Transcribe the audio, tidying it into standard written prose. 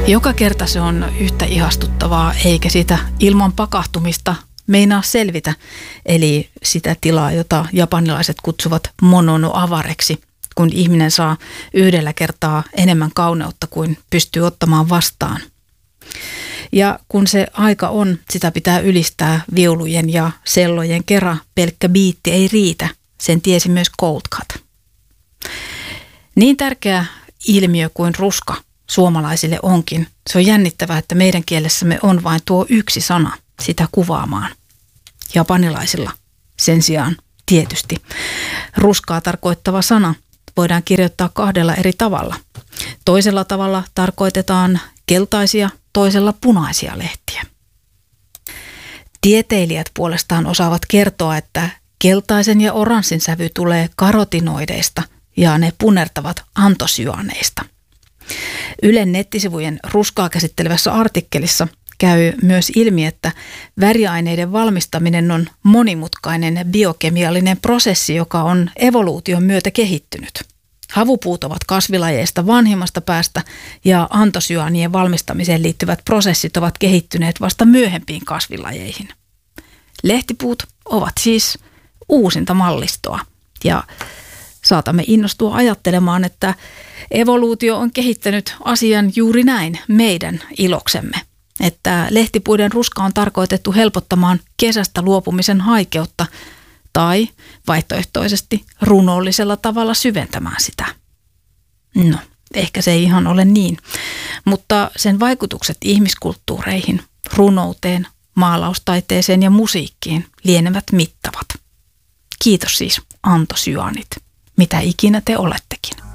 Joka kerta se on yhtä ihastuttavaa, eikä sitä ilman pakahtumista meinaa selvitä, eli sitä tilaa, jota japanilaiset kutsuvat monono-avareksi, kun ihminen saa yhdellä kertaa enemmän kauneutta kuin pystyy ottamaan vastaan. Ja kun se aika on, sitä pitää ylistää viulujen ja sellojen kera, pelkkä biitti ei riitä, sen tiesi myös Coldcut. Niin tärkeä ilmiö kuin ruska suomalaisille onkin, se on jännittävää, että meidän kielessämme on vain tuo yksi sana sitä kuvaamaan. Japanilaisilla sen sijaan tietysti ruskaa tarkoittava sana voidaan kirjoittaa 2 eri tavalla. Toisella tavalla tarkoitetaan keltaisia, toisella punaisia lehtiä. Tieteilijät puolestaan osaavat kertoa, että keltaisen ja oranssin sävy tulee karotinoideista ja ne punertavat antosyaaneista. Ylen nettisivujen ruskaa käsittelevässä artikkelissa käy myös ilmi, että väriaineiden valmistaminen on monimutkainen biokemiallinen prosessi, joka on evoluution myötä kehittynyt. Havupuut ovat kasvilajeista vanhimmasta päästä ja antosyaanien valmistamiseen liittyvät prosessit ovat kehittyneet vasta myöhempiin kasvilajeihin. Lehtipuut ovat siis uusinta mallistoa ja saatamme innostua ajattelemaan, että evoluutio on kehittänyt asian juuri näin meidän iloksemme. Että lehtipuiden ruska on tarkoitettu helpottamaan kesästä luopumisen haikeutta tai vaihtoehtoisesti runollisella tavalla syventämään sitä. No, ehkä se ei ihan ole niin, mutta sen vaikutukset ihmiskulttuureihin, runouteen, maalaustaiteeseen ja musiikkiin lienevät mittavat. Kiitos siis antosyaanit, mitä ikinä te olettekin.